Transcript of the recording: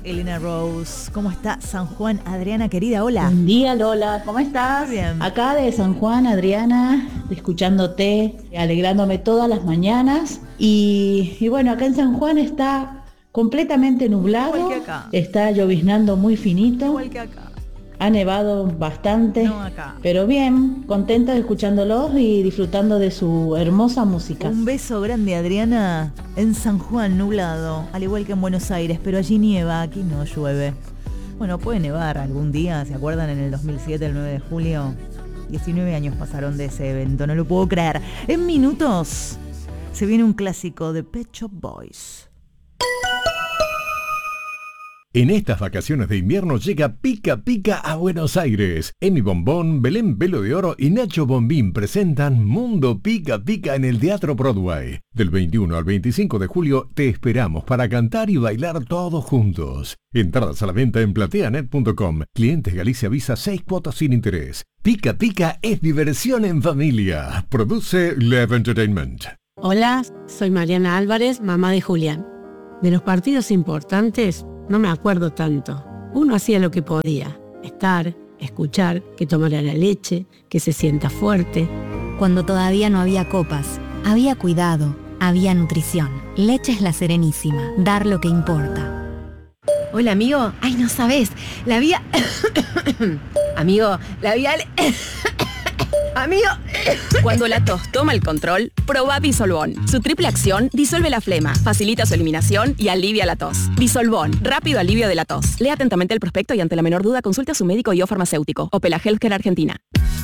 Elena Rose, ¿cómo está San Juan? Adriana, querida, hola. Buen día, Lola, ¿cómo estás? Bien. Acá de San Juan, Adriana, escuchándote, alegrándome todas las mañanas. Y bueno, acá en San Juan está completamente nublado, Igual que acá. está lloviznando muy finito, Igual que acá. ha nevado bastante, No acá. pero bien, contenta escuchándolos y disfrutando de su hermosa música. Un beso grande, Adriana, en San Juan, nublado, al igual que en Buenos Aires, pero allí nieva, aquí no llueve. Bueno, puede nevar algún día, ¿se acuerdan? En el 2007, el 9 de julio, 19 años pasaron de ese evento, no lo puedo creer. En minutos se viene un clásico de Pet Shop Boys. En estas vacaciones de invierno llega Pica Pica a Buenos Aires. Emi Bombón, Belén Velo de Oro y Nacho Bombín presentan Mundo Pica Pica en el Teatro Broadway. Del 21 al 25 de julio te esperamos para cantar y bailar todos juntos. Entradas a la venta en plateanet.com. Clientes Galicia Visa 6 cuotas sin interés. Pica Pica es diversión en familia. Produce Lev Entertainment. Hola, soy Mariana Álvarez, mamá de Julián. De los partidos importantes no me acuerdo tanto. Uno hacía lo que podía. Estar, escuchar, que tomara la leche, que se sienta fuerte. Cuando todavía no había copas, había cuidado, había nutrición. Leche es La Serenísima. Dar lo que importa. Hola, amigo. Ay, no sabes. La vía... Amigo, la vía... Amigo, cuando la tos toma el control, probá Disolvón. Su triple acción disuelve la flema, facilita su eliminación y alivia la tos. Disolvón, rápido alivio de la tos. Lea atentamente el prospecto y ante la menor duda consulte a su médico y o farmacéutico. Opela Healthcare Argentina.